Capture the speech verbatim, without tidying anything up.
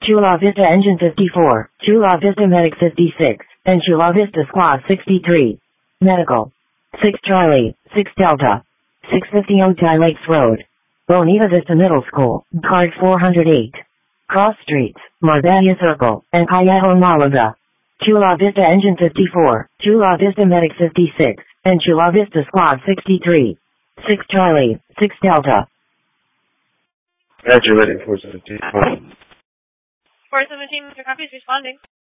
Chula Vista Engine fifty-four, Chula Vista Medic fifty-six, and Chula Vista Squad sixty-three. Medical. six Charlie, six Delta. six fifty Otay Lakes Road. Bonita Vista Middle School, card four hundred eight. Cross Streets, Marbella Circle, and Callejon Malaga. Chula Vista Engine fifty-four, Chula Vista Medic fifty-six, and Chula Vista Squad sixty-three. six Charlie, six Delta. Roger, ready, four seventeen. four seventeen, Mister Copy is responding.